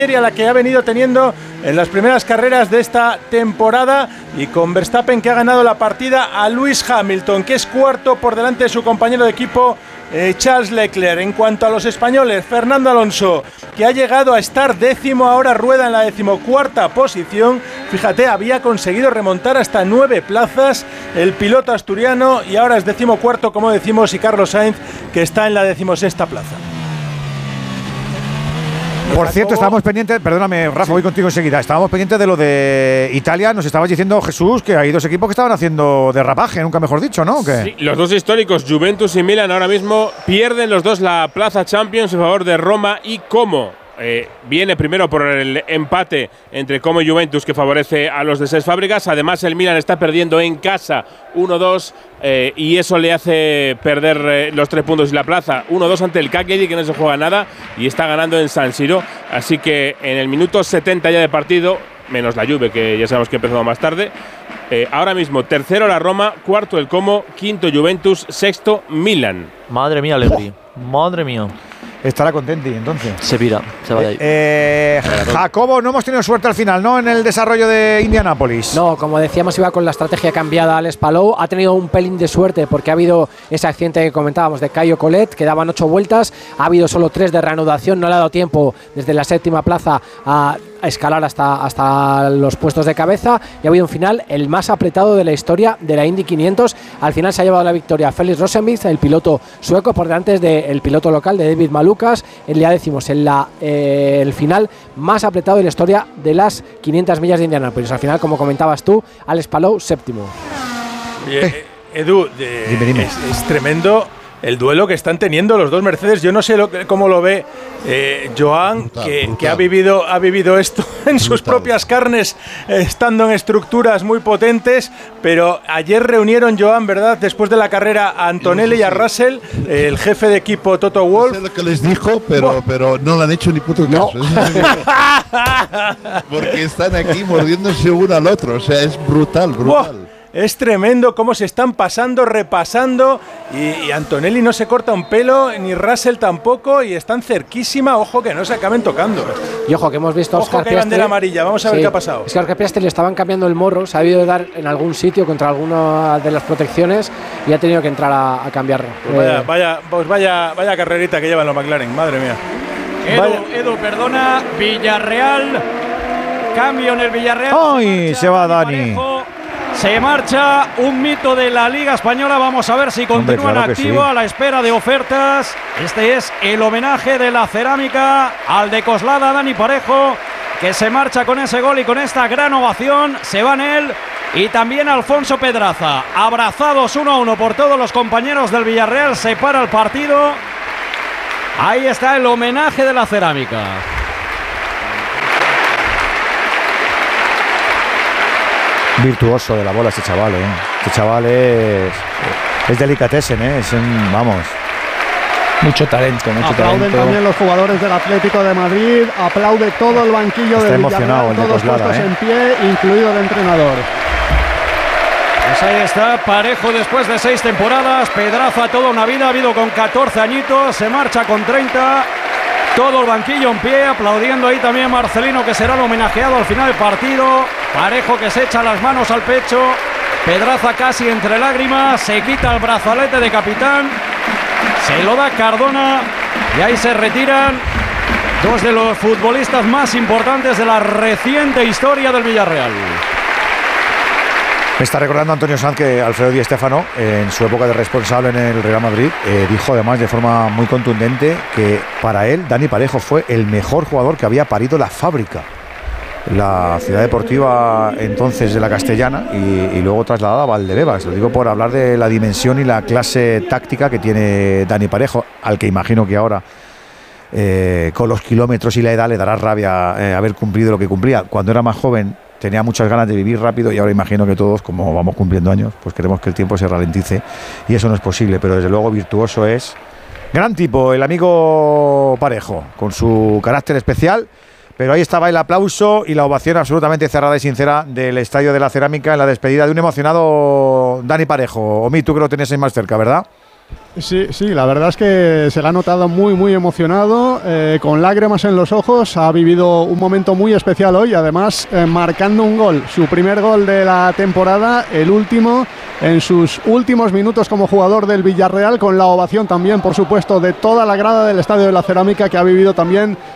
la que ha venido teniendo en las primeras carreras de esta temporada, y con Verstappen, que ha ganado la partida a Lewis Hamilton, que es cuarto por delante de su compañero de equipo Charles Leclerc. En cuanto a los españoles, Fernando Alonso, que ha llegado a estar décimo, ahora rueda en la 14ª posición. Fíjate, había conseguido remontar hasta 9 plazas el piloto asturiano, y ahora es 14º, como decimos, y Carlos Sainz, que está en la 16ª plaza. Por cierto, estábamos pendientes, perdóname Rafa, voy contigo enseguida, estábamos pendientes de lo de Italia. Nos estabas diciendo, Jesús, que hay dos equipos que estaban haciendo derrapaje, nunca mejor dicho, ¿no? Sí, los dos históricos, Juventus y Milan, ahora mismo pierden los dos la plaza Champions en favor de Roma y Como. Viene primero por el empate entre Como y Juventus, que favorece a los de Cesc Fábregas. Además, el Milan está perdiendo en casa 1-2 y eso le hace perder los 3 puntos y la plaza. 1-2 ante el Cagliari, que no se juega nada, y está ganando en San Siro. Así que en el minuto 70 ya de partido, menos la Juve, que ya sabemos que empezó más tarde, ahora mismo tercero la Roma, cuarto el Como, quinto Juventus, sexto Milan. Madre mía, Allegri. Madre mía. Estará contento y entonces se pira, se va de ahí. Jacobo, no hemos tenido suerte al final, ¿no? En el desarrollo de Indianápolis. No, como decíamos, iba con la estrategia cambiada. Alex Palou ha tenido un pelín de suerte porque ha habido ese accidente que comentábamos de Caio Collet, que daban 8 vueltas, ha habido solo 3 de reanudación, no le ha dado tiempo desde la 7ª plaza a escalar hasta los puestos de cabeza, y ha habido un final el más apretado de la historia de la Indy 500. Al final se ha llevado la victoria Felix Rosenqvist, el piloto sueco, por delante del piloto local de David Malukas. Ya decimos, el final más apretado de la historia de las 500 millas de Indianápolis. Al final, como comentabas tú, Alex Palou, séptimo. Edu, dime. Es tremendo el duelo que están teniendo los dos Mercedes. Yo no sé cómo lo ve Joan, que ha vivido esto en sus propias carnes, estando en estructuras muy potentes. Pero ayer reunieron, Joan, ¿verdad?, después de la carrera, a Antonelli y a Russell, el jefe de equipo Toto Wolff. No sé lo que les dijo, pero no le han hecho ni puto caso. Porque están aquí mordiéndose uno al otro. O sea, es brutal. Es tremendo cómo se están pasando, repasando, y Antonelli no se corta un pelo, ni Russell tampoco, y están cerquísima. Ojo que no se acaben tocando. Y ojo que hemos visto a Oscar Piastri. Bandera amarilla, vamos a ver qué ha pasado. Es que a Oscar Piastri le estaban cambiando el morro, se ha debido dar en algún sitio contra alguna de las protecciones y ha tenido que entrar a cambiarlo. Pues vaya carrerita que llevan los McLaren, madre mía. Edu, perdona, Villarreal, cambio en el Villarreal. ¡Ay! Se va Dani. Se marcha un mito de la Liga Española. Vamos a ver si continúa en activo, a la espera de ofertas. Este es el homenaje de la cerámica al de Coslada, Dani Parejo, que se marcha con ese gol y con esta gran ovación. Se van él y también Alfonso Pedraza, abrazados 1-1 por todos los compañeros del Villarreal. Se para el partido. Ahí está el homenaje de la cerámica. Virtuoso de la bola este chaval, ¿eh? Este chaval es delicatessen, ¿eh? Vamos. Mucho talento. Aplauden también los jugadores del Atlético de Madrid, aplaude todo el banquillo de Villarreal, todos puestos en pie, incluido el entrenador. Pues ahí está Parejo después de 6 temporadas, Pedraza toda una vida, ha habido con 14 añitos, se marcha con 30. Todo el banquillo en pie, aplaudiendo ahí también Marcelino, que será el homenajeado al final del partido. Parejo que se echa las manos al pecho. Pedraza casi entre lágrimas, se quita el brazalete de capitán, se lo da Cardona y ahí se retiran dos de los futbolistas más importantes de la reciente historia del Villarreal. Me está recordando Antonio Sanz que Alfredo Di Stéfano, en su época de responsable en el Real Madrid, dijo además de forma muy contundente que para él Dani Parejo fue el mejor jugador que había parido la fábrica, la ciudad deportiva entonces de la Castellana, y luego trasladada a Valdebebas. Lo digo por hablar de la dimensión y la clase táctica que tiene Dani Parejo, al que imagino que ahora con los kilómetros y la edad le dará rabia haber cumplido lo que cumplía. Cuando era más joven tenía muchas ganas de vivir rápido, y ahora imagino que todos, como vamos cumpliendo años, pues queremos que el tiempo se ralentice, y eso no es posible. Pero desde luego virtuoso es. Gran tipo el amigo Parejo, con su carácter especial. Pero ahí estaba el aplauso y la ovación absolutamente cerrada y sincera del Estadio de la Cerámica en la despedida de un emocionado Dani Parejo. Omi, tú que lo tenías ahí más cerca, ¿verdad? Sí, la verdad es que se le ha notado muy emocionado, con lágrimas en los ojos. Ha vivido un momento muy especial hoy, además marcando un gol, su primer gol de la temporada, el último en sus últimos minutos como jugador del Villarreal, con la ovación también, por supuesto, de toda la grada del Estadio de la Cerámica, que ha vivido también